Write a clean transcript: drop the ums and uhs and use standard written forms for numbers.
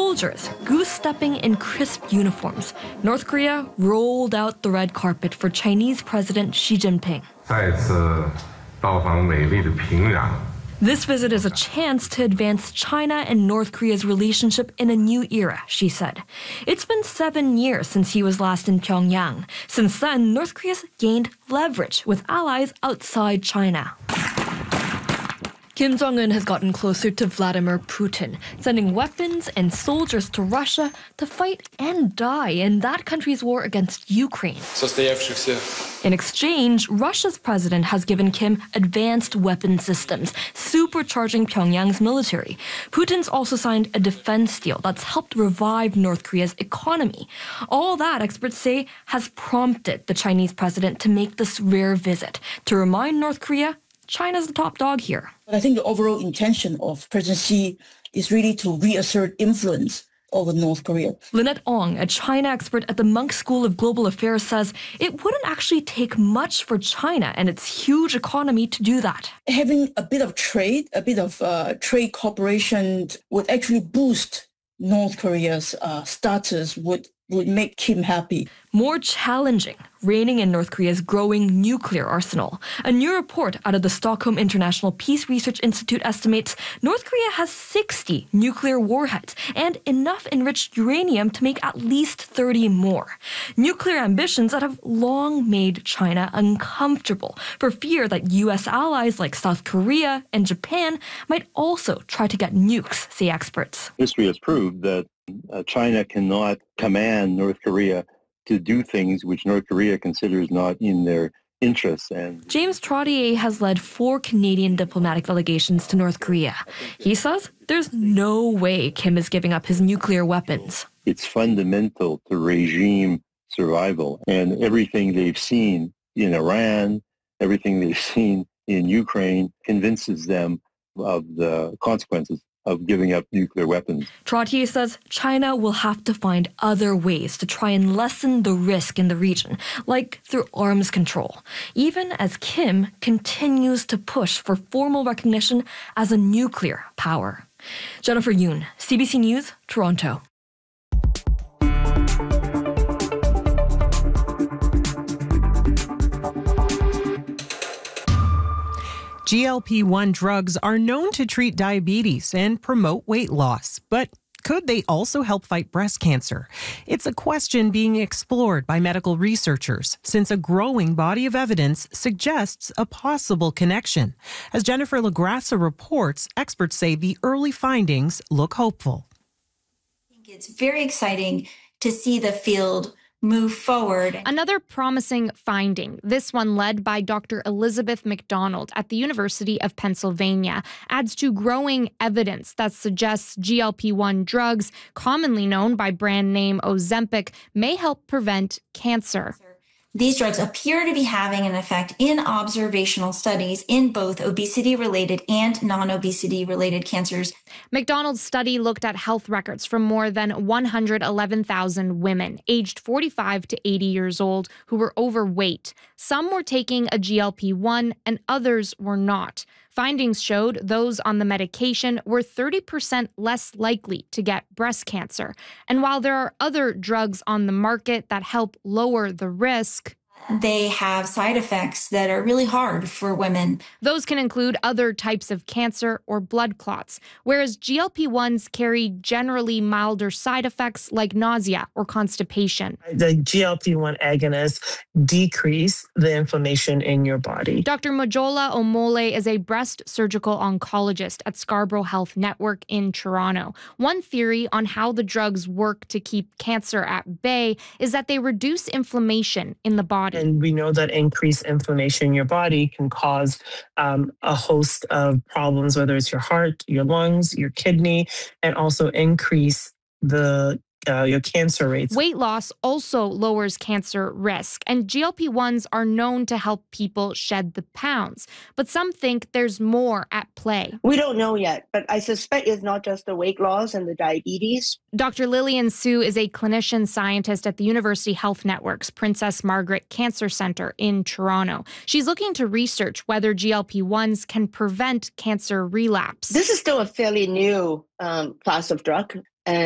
soldiers goose-stepping in crisp uniforms, North Korea rolled out the red carpet for Chinese President Xi Jinping. 再次到访美丽的平壤。 This visit is a chance to advance China and North Korea's relationship in a new era, she said. It's been 7 years since he was last in Pyongyang. Since then, North Korea's gained leverage with allies outside China. Kim Jong-un has gotten closer to Vladimir Putin, sending weapons and soldiers to Russia to fight and die in that country's war against Ukraine. In exchange, Russia's president has given Kim advanced weapon systems, supercharging Pyongyang's military. Putin's also signed a defense deal that's helped revive North Korea's economy. All that, experts say, has prompted the Chinese president to make this rare visit, to remind North Korea China's the top dog here. I think the overall intention of President Xi is really to reassert influence over North Korea. Lynette Ong, a China expert at the Munk School of Global Affairs, says it wouldn't actually take much for China and its huge economy to do that. Having a bit of trade cooperation would actually boost North Korea's status, would make Kim happy. More challenging, reigning in North Korea's growing nuclear arsenal. A new report out of the Stockholm International Peace Research Institute estimates North Korea has 60 nuclear warheads and enough enriched uranium to make at least 30 more. Nuclear ambitions that have long made China uncomfortable for fear that U.S. allies like South Korea and Japan might also try to get nukes, say experts. History has proved that China cannot command North Korea to do things which North Korea considers not in their interests. And James Trottier has led 4 Canadian diplomatic delegations to North Korea. He says there's no way Kim is giving up his nuclear weapons. It's fundamental to regime survival, and everything they've seen in Iran, everything they've seen in Ukraine convinces them of the consequences of giving up nuclear weapons. Trottier says China will have to find other ways to try and lessen the risk in the region, like through arms control, even as Kim continues to push for formal recognition as a nuclear power. Jennifer Yoon, CBC News, Toronto. GLP-1 drugs are known to treat diabetes and promote weight loss, but could they also help fight breast cancer? It's a question being explored by medical researchers since a growing body of evidence suggests a possible connection. As Jennifer LaGrassa reports, experts say the early findings look hopeful. I think it's very exciting to see the field move forward. Another promising finding, this one led by Dr. Elizabeth McDonald at the University of Pennsylvania, adds to growing evidence that suggests GLP-1 drugs, commonly known by brand name Ozempic, may help prevent cancer. These drugs appear to be having an effect in observational studies in both obesity-related and non-obesity-related cancers. McDonald's study looked at health records from more than 111,000 women aged 45 to 80 years old who were overweight. Some were taking a GLP-1 and others were not. Findings showed those on the medication were 30% less likely to get breast cancer. And while there are other drugs on the market that help lower the risk, they have side effects that are really hard for women. Those can include other types of cancer or blood clots, whereas GLP-1s carry generally milder side effects like nausea or constipation. The GLP-1 agonists decrease the inflammation in your body. Dr. Mojola Omole is a breast surgical oncologist at Scarborough Health Network in Toronto. One theory on how the drugs work to keep cancer at bay is that they reduce inflammation in the body. And we know that increased inflammation in your body can cause a host of problems, whether it's your heart, your lungs, your kidney, and also increase your cancer rates. Weight loss also lowers cancer risk, and GLP-1s are known to help people shed the pounds. But some think there's more at play. We don't know yet, but I suspect it's not just the weight loss and the diabetes. Dr. Lillian Su is a clinician scientist at the University Health Network's Princess Margaret Cancer Centre in Toronto. She's looking to research whether GLP-1s can prevent cancer relapse. This is still a fairly new class of drug.